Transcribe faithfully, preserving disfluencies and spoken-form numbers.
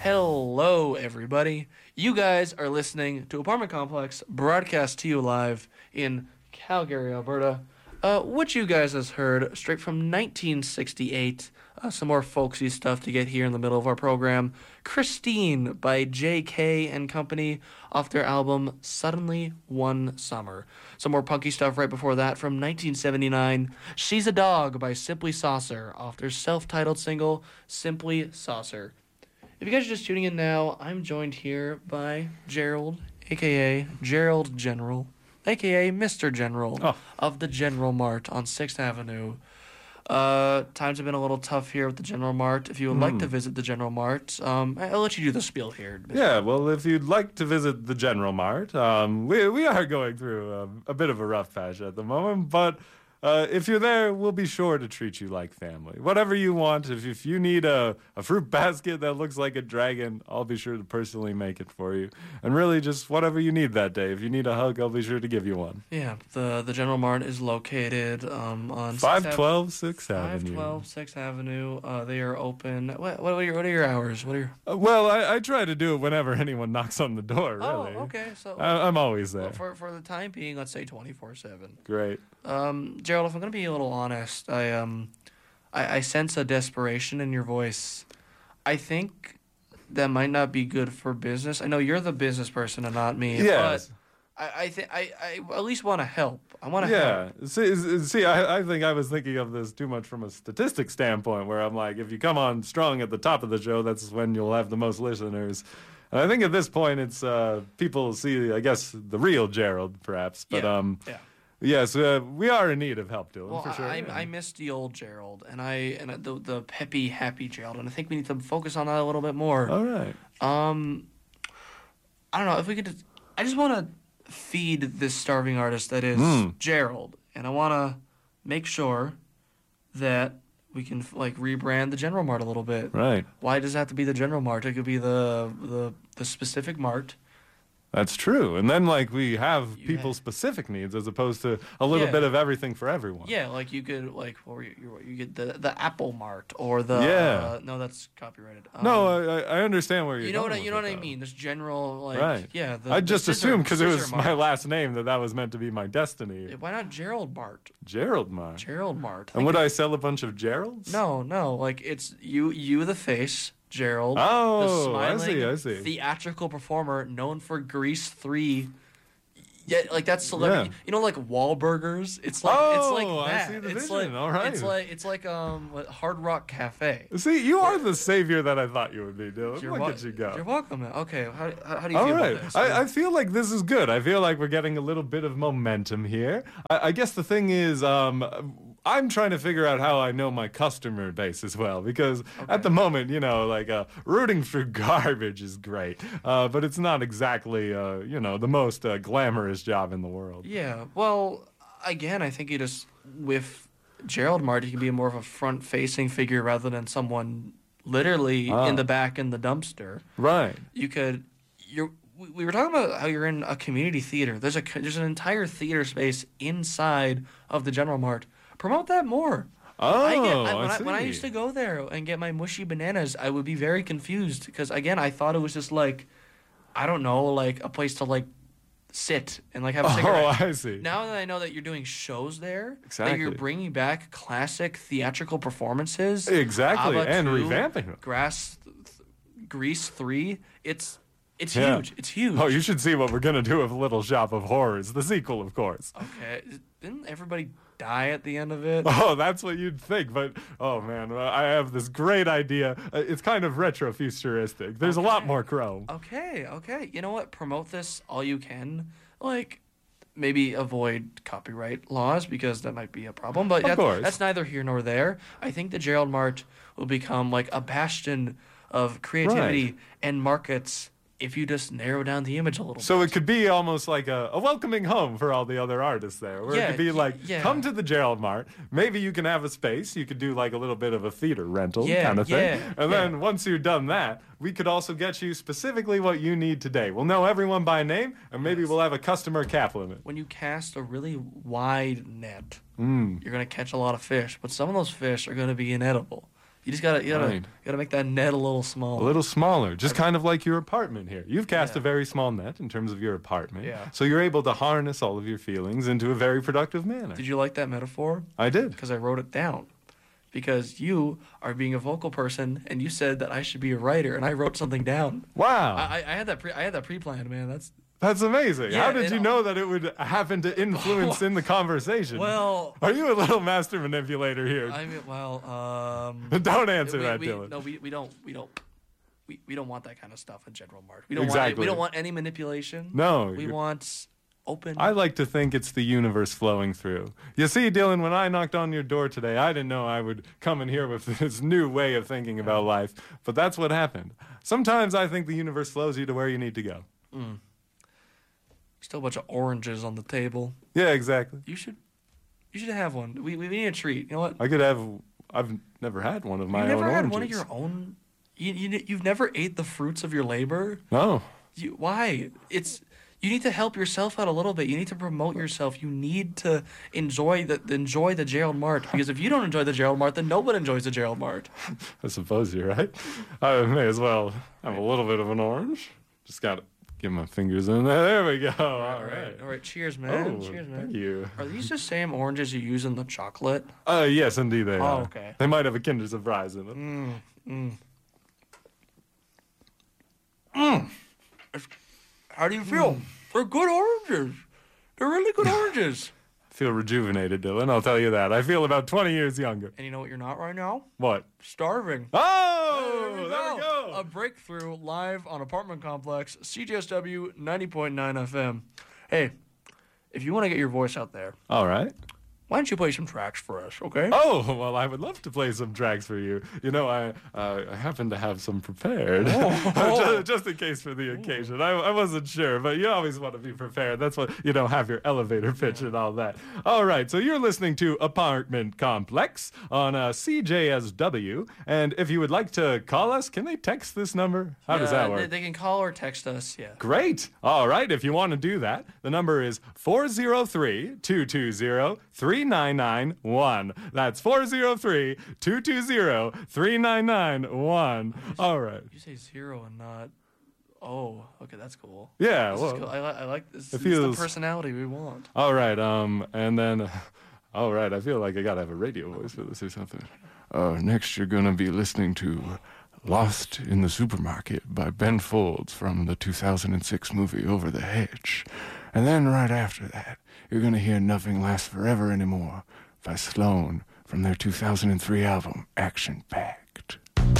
Hello, everybody. You guys are listening to Apartment Complex, broadcast to you live in Calgary, Alberta. Uh, what you guys has heard straight from nineteen sixty-eight. Uh, some more folksy stuff to get here in the middle of our program. Christine by J K and Company off their album Suddenly One Summer. Some more punky stuff right before that from nineteen seventy-nine. She's a Dog by Simply Saucer off their self-titled single Simply Saucer. If you guys are just tuning in now, I'm joined here by Gerald, a k a. Gerald General, a k a. Mister General oh. of the General Mart on sixth Avenue. Uh, times have been a little tough here with the General Mart. If you would mm. like to visit the General Mart, um, I'll let you do the spiel here. Yeah, well, if you'd like to visit the General Mart, um, we we are going through a, a bit of a rough patch at the moment, but uh, if you're there, we'll be sure to treat you like family. Whatever you want, if if you need a, a fruit basket that looks like a dragon, I'll be sure to personally make it for you. And really, just whatever you need that day. If you need a hug, I'll be sure to give you one. Yeah, the the General Mart is located um, on five twelve sixth Avenue. five twelve sixth Avenue. Uh, they are open. What, what, are your, what are your hours? What are your... Uh, well, I, I try to do it whenever anyone knocks on the door, really. Oh, okay. So I, I'm always there. Well, for, for the time being, let's say twenty-four seven. Great. Um, Gerald, if I'm going to be a little honest, I um, I, I sense a desperation in your voice. I think that might not be good for business. I know you're the business person and not me. Yes. But I I, th- I, I at least want to help. I want to yeah. help. Yeah. See, see I, I think I was thinking of this too much from a statistic standpoint, where I'm like, if you come on strong at the top of the show, that's when you'll have the most listeners. And I think at this point, it's uh, people see, I guess, the real Gerald, perhaps. But yeah. um. Yeah. Yes, uh, we are in need of help, Dylan, well, for sure. I, yeah. I miss the old Gerald, and I and the the peppy, happy Gerald, and I think we need to focus on that a little bit more. All right. Um, I don't know if we could. Just, I just want to feed this starving artist that is mm. Gerald, and I want to make sure that we can like rebrand the General Mart a little bit. Right. Why does it have to be the General Mart? It could be the the the specific mart. That's true. And then, like, we have You people's have- specific needs as opposed to a little Yeah. bit of everything for everyone. Yeah, like you could like or you, you, you get the the Apple Mart or the Yeah. uh, no, that's copyrighted. Um, No, I, I understand where you're you know what I, going you know with what it, I though. mean. This general like Right. yeah. The, I the just scissor- assumed because it was scissor my Mart. last name that that was meant to be my destiny. Why not Gerald Mart? Gerald Mart. Gerald Mart. And would I sell a bunch of Geralds? No, no. Like it's you, you the face, Gerald. Oh, the I smiling, see, I see. theatrical performer known for Grease three. Yeah, like that's celebrity. Yeah. You know, like Wahlburgers. It's like Oh, it's like I that. see the it's vision. like All right. it's like it's like um what, Hard Rock Cafe. See, you are the savior that I thought you would be, Dylan. You're Look wa- at you go. You're welcome. Man. Okay, how, how, how do you All feel right. about this? I, I feel like this is good. I feel like we're getting a little bit of momentum here. I, I guess the thing is, um, I'm trying to figure out how I know my customer base as well, because at the moment, you know, like uh, rooting for garbage is great, uh, but it's not exactly, uh, you know, the most uh, glamorous job in the world. Yeah. Well, again, I think you just with Gerald Mart, you can be more of a front-facing figure rather than someone literally Ah. in the back in the dumpster. Right. You could. You're. We we were talking about how you're in a community theater. There's a co- there's an entire theater space inside of the General Mart. Promote that more. Oh, I get, I, I when, I, see. when I used to go there and get my mushy bananas, I would be very confused because again, I thought it was just like, I don't know, like a place to like sit and like have a cigarette. Oh, I see. Now that I know that you're doing shows there, that Exactly. you're bringing back classic theatrical performances, Exactly, Abba and two, revamping them. Grass, Grease three. It's it's Yeah. huge. It's huge. Oh, you should see what we're going to do with Little Shop of Horrors, the sequel, of course. Okay, didn't everybody die at the end of it? Oh, that's what you'd think, but oh man, well, I have this great idea. Uh, it's kind of retro-futuristic. There's a lot Okay. more chrome. Okay, okay. You know what? Promote this all you can. Like, maybe avoid copyright laws because that might be a problem. But Of that's, course. that's neither here nor there. I think the Gerald Mart will become like a bastion of creativity Right. and markets if you just narrow down the image a little So bit. it could be almost like a, a welcoming home for all the other artists there, where Yeah, it could be y- like, yeah. come to the Gerald Mart. Maybe you can have a space. You could do like a little bit of a theater rental Yeah, kind of thing. yeah, And yeah. then once you've done that, we could also get you specifically what you need today. We'll know everyone by name, and maybe Yes. we'll have a customer cap limit. When you cast a really wide net, Mm. you're going to catch a lot of fish, but some of those fish are going to be inedible. You just gotta, you gotta, Right. you gotta make that net a little small. A little smaller, just kind of like your apartment here. You've cast Yeah. a very small net in terms of your apartment. Yeah. So you're able to harness all of your feelings into a very productive manner. Did you like that metaphor? I did. Because I wrote it down. Because you are being a vocal person, and you said that I should be a writer, and I wrote something down. Wow. I, I I had that pre, I had that pre-planned, man. That's That's amazing. Yeah, How did it- you know that it would happen to influence in the conversation? well. Are you a little master manipulator here? I mean, well, um. Don't answer we, that, we, Dylan. No, we, we don't we don't we, we don't want that kind of stuff in General Mart. We don't Exactly. want we don't want any manipulation. No, we you're- want open. I like to think it's the universe flowing through. You see, Dylan, when I knocked on your door today, I didn't know I would come in here with this new way of thinking about life, but that's what happened. Sometimes I think the universe flows you to where you need to go. Still a bunch of oranges on the table. Yeah, exactly. You should you should have one. We we need a treat. You know what? I could have. I've never had one of my you own never had oranges. one of your own. You, you you've never ate the fruits of your labor. No. You, why? It's you need to help yourself out a little bit. You need to promote yourself. You need to enjoy the enjoy the Gerald Mart, because if you don't enjoy the Gerald Mart, then no one enjoys the Gerald Mart. I suppose you're right. I may as well have a little bit of an orange. Just gotta get my fingers in there. There we go. All All right. right, all right. Cheers, man. Oh, Cheers, man. thank you. Are these the same oranges you use in the chocolate? Uh, yes, indeed they Oh, are. okay. They might have a Kinder Surprise in them. Mm, mm. How do you feel? They're good oranges. They're really good oranges. I feel rejuvenated, Dylan. I'll tell you that. I feel about twenty years younger. And you know what you're not right now? What? Starving. Oh, There we there we go. A breakthrough live on Apartment Complex, C J S W ninety point nine F M. Hey, if you want to get your voice out there, All right. why don't you play some tracks for us, okay? Oh, well, I would love to play some tracks for you. You know, I uh, I happen to have some prepared. Oh. just, just in case for the occasion. I, I wasn't sure, but you always want to be prepared. That's what, you know, have your elevator pitch and all that. All right, so you're listening to Apartment Complex on uh, C J S W. And if you would like to call us, can they text this number? How does that Uh, work? They, they can call or text us, yeah. Great. All right. If you want to do that, the number is four oh three, two two zero, three nine nine one. That's four oh three, two two zero, three nine nine one. All right. You say zero and not. Oh, okay, that's cool. Yeah. This Well, is cool. I, li- I like this. it This is feels- the personality we want. all right. Um, and then, all right. I feel like I gotta have a radio voice for this or something. Uh, next, you're gonna be listening to "Lost in the Supermarket" by Ben Folds from the two thousand six movie Over the Hedge. And then right after that, you're gonna hear "Nothing Lasts Forever Anymore" by Sloan from their two thousand three album Action Pack.